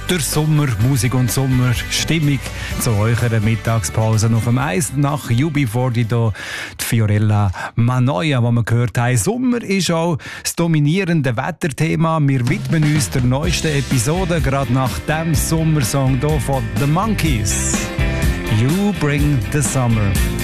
Der Sommer, Musik und Sommerstimmung zu eurer Mittagspause auf dem Eis nach UB40 hier, die Fiorella Manoia, die wir gehört haben. Sommer ist auch das dominierende Wetterthema. Wir widmen uns der neuesten Episode, gerade nach dem Sommersong hier von The Monkees. You Bring the Summer.